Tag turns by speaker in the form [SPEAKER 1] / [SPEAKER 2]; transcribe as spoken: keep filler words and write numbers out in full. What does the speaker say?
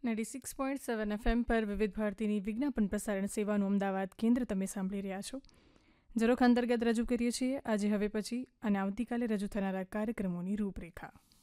[SPEAKER 1] Ninety six point seven FM પર વિવિધ ભારતીની વિજ્ઞાપન પ્રસારણ સેવાનું અમદાવાદ કેન્દ્ર તમે સાંભળી રહ્યા છો. ઝરોખ અંતર્ગત રજૂ કરીએ છીએ આજે હવે પછી અને આવતીકાલે રજૂ થનારા કાર્યક્રમોની રૂપરેખા.